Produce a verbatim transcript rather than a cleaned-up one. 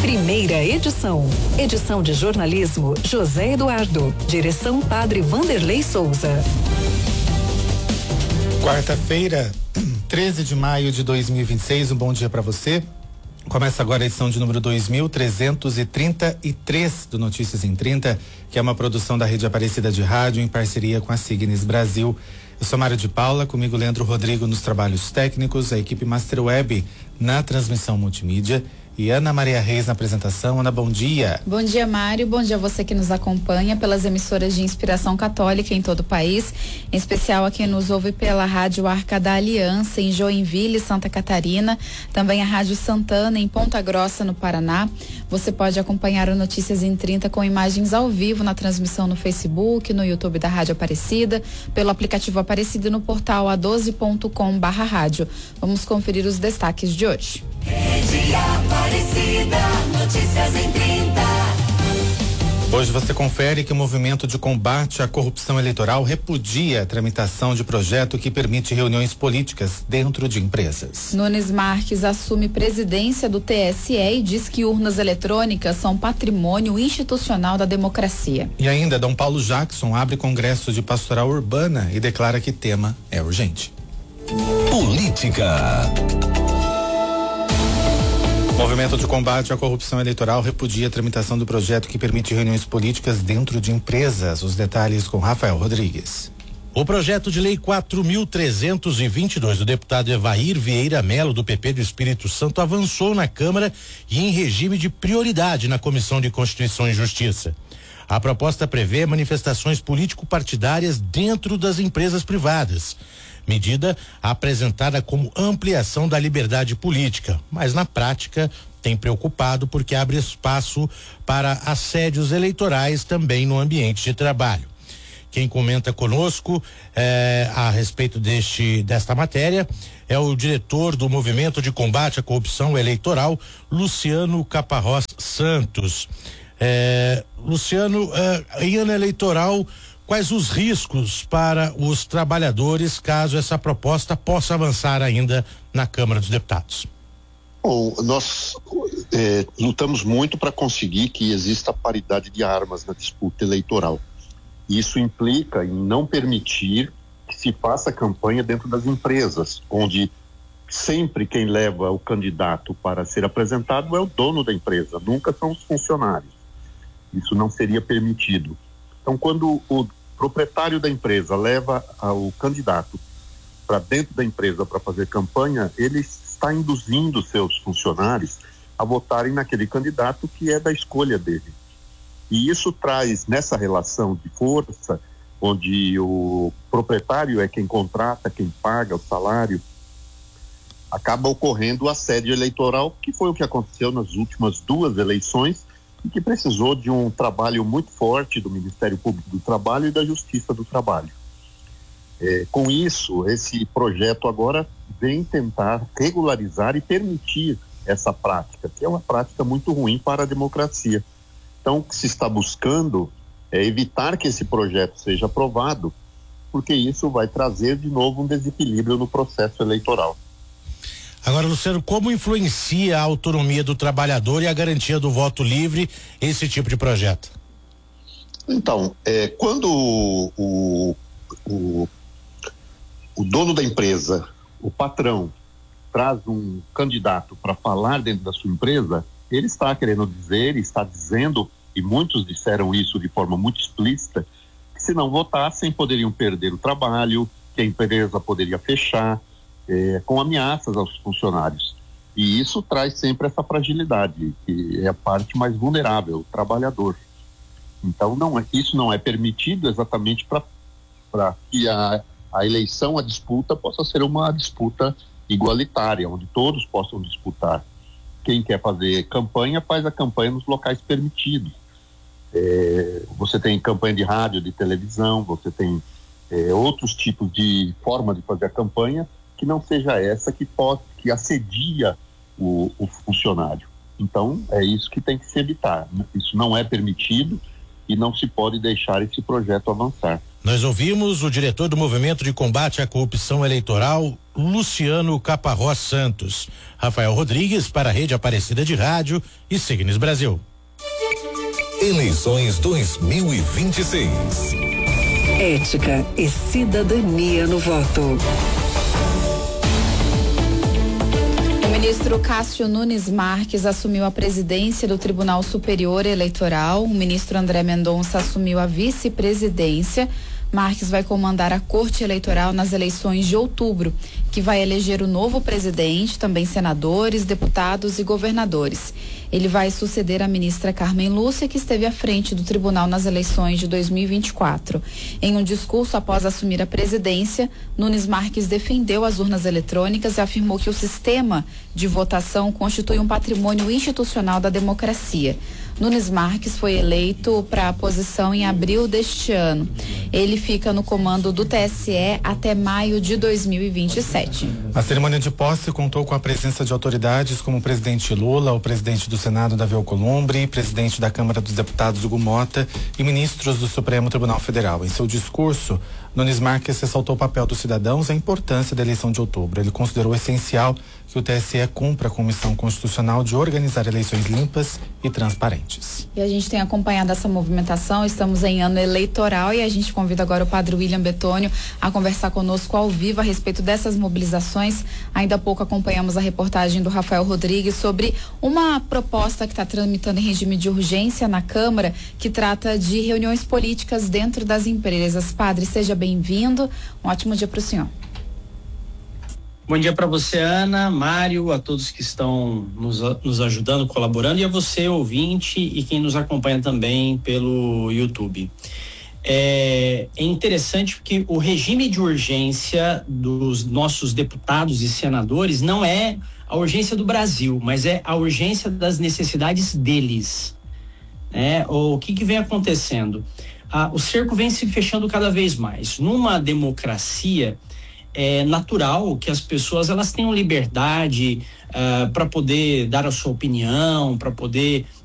Primeira edição. Edição de jornalismo José Eduardo. Direção Padre Vanderlei Souza. Quarta-feira, treze de maio de dois mil e vinte e seis, um bom dia para você. Começa agora a edição de número dois mil trezentos e trinta e três do Notícias em trinta, que é uma produção da Rede Aparecida de Rádio em parceria com a Signes Brasil. Eu sou Mário de Paula, comigo Leandro Rodrigo nos trabalhos técnicos, a equipe Master Web na transmissão multimídia e Ana Maria Reis na apresentação. Ana, bom dia. Bom dia, Mário. Bom dia a você que nos acompanha pelas emissoras de inspiração católica em todo o país, em especial a quem nos ouve pela Rádio Arca da Aliança em Joinville, Santa Catarina, também a Rádio Santana em Ponta Grossa, no Paraná. Você pode acompanhar o Notícias em trinta com imagens ao vivo na transmissão no Facebook, no YouTube da Rádio Aparecida, pelo aplicativo Aparecida e no portal a doze ponto com barra rádio. Vamos conferir os destaques de hoje. Rede Aparecida, Notícias em trinta. Hoje você confere que o movimento de combate à corrupção eleitoral repudia a tramitação de projeto que permite reuniões políticas dentro de empresas. Nunes Marques assume presidência do T S E e diz que urnas eletrônicas são patrimônio institucional da democracia. E ainda, Dom Paulo Jackson abre congresso de pastoral urbana e declara que tema é urgente. Política. O movimento de combate à corrupção eleitoral repudia a tramitação do projeto que permite reuniões políticas dentro de empresas. Os detalhes com Rafael Rodrigues. O projeto de lei quatro mil trezentos e vinte e dois do deputado Evair Vieira Melo, do P P do Espírito Santo, avançou na Câmara e em regime de prioridade na Comissão de Constituição e Justiça. A proposta prevê manifestações político-partidárias dentro das empresas privadas. Medida apresentada como ampliação da liberdade política, mas na prática tem preocupado porque abre espaço para assédios eleitorais também no ambiente de trabalho. Quem comenta conosco eh, a respeito deste desta matéria é o diretor do Movimento de Combate à Corrupção Eleitoral, Luciano Caparrós Santos. Eh, Luciano, eh, em ano eleitoral, quais os riscos para os trabalhadores caso essa proposta possa avançar ainda na Câmara dos Deputados? Bom, nós é, lutamos muito para conseguir que exista paridade de armas na disputa eleitoral. Isso implica em não permitir que se faça campanha dentro das empresas, onde sempre quem leva o candidato para ser apresentado é o dono da empresa, nunca são os funcionários. Isso não seria permitido. Então, quando o proprietário da empresa leva o candidato para dentro da empresa para fazer campanha, ele está induzindo seus funcionários a votarem naquele candidato que é da escolha dele. E isso traz, nessa relação de força, onde o proprietário é quem contrata, quem paga o salário, acaba ocorrendo o assédio eleitoral, que foi o que aconteceu nas últimas duas eleições, e que precisou de um trabalho muito forte do Ministério Público do Trabalho e da Justiça do Trabalho. É, com isso, esse projeto agora vem tentar regularizar e permitir essa prática, que é uma prática muito ruim para a democracia. Então, o que se está buscando é evitar que esse projeto seja aprovado, porque isso vai trazer de novo um desequilíbrio no processo eleitoral. Agora, Luciano, como influencia a autonomia do trabalhador e a garantia do voto livre esse tipo de projeto? Então, é, quando o, o, o, o dono da empresa, o patrão, traz um candidato para falar dentro da sua empresa, ele está querendo dizer, está dizendo, e muitos disseram isso de forma muito explícita, que se não votassem poderiam perder o trabalho, que a empresa poderia fechar, É, com ameaças aos funcionários. E isso traz sempre essa fragilidade, que é a parte mais vulnerável, o trabalhador. Então, não é, isso não é permitido exatamente para que a, a eleição, a disputa, possa ser uma disputa igualitária, onde todos possam disputar. Quem quer fazer campanha, faz a campanha nos locais permitidos. É, você tem campanha de rádio, de televisão, você tem é, outros tipos de forma de fazer a campanha, que não seja essa que pode, que assedia o, o funcionário. Então, é isso que tem que se evitar. Isso não é permitido e não se pode deixar esse projeto avançar. Nós ouvimos o diretor do Movimento de Combate à Corrupção Eleitoral, Luciano Caparrós Santos. Rafael Rodrigues para a Rede Aparecida de Rádio e Signes Brasil. Eleições dois mil e vinte e seis. Ética e cidadania no voto. O ministro Cássio Nunes Marques assumiu a presidência do Tribunal Superior Eleitoral. O ministro André Mendonça assumiu a vice-presidência. Marques vai comandar a Corte Eleitoral nas eleições de outubro, que vai eleger o novo presidente, também senadores, deputados e governadores. Ele vai suceder a ministra Carmen Lúcia, que esteve à frente do tribunal nas eleições de dois mil e vinte e quatro. Em um discurso após assumir a presidência, Nunes Marques defendeu as urnas eletrônicas e afirmou que o sistema de votação constitui um patrimônio institucional da democracia. Nunes Marques foi eleito para a posição em abril deste ano. Ele fica no comando do T S E até maio de dois mil e vinte e sete. A cerimônia de posse contou com a presença de autoridades como o presidente Lula, o presidente do Senado, Davi Alcolumbre, presidente da Câmara dos Deputados, Hugo Mota, e ministros do Supremo Tribunal Federal. Em seu discurso, Nunes Marques ressaltou o papel dos cidadãos e a importância da eleição de outubro. Ele considerou essencial que o T S E cumpra com a missão constitucional de organizar eleições limpas e transparentes. E a gente tem acompanhado essa movimentação, estamos em ano eleitoral e a gente convida agora o padre William Betônio a conversar conosco ao vivo a respeito dessas mobilizações. Ainda há pouco acompanhamos a reportagem do Rafael Rodrigues sobre uma proposta que está tramitando em regime de urgência na Câmara, que trata de reuniões políticas dentro das empresas. Padre, seja bem-vindo, um ótimo dia para o senhor. Bom dia para você, Ana, Mário, a todos que estão nos, nos ajudando, colaborando, e a você, ouvinte, e quem nos acompanha também pelo YouTube. É, é interessante porque o regime de urgência dos nossos deputados e senadores não é a urgência do Brasil, mas é a urgência das necessidades deles. É, o que, que vem acontecendo? Ah, o cerco vem se fechando cada vez mais. Numa democracia, é natural que as pessoas elas tenham liberdade uh, para poder dar a sua opinião, para poder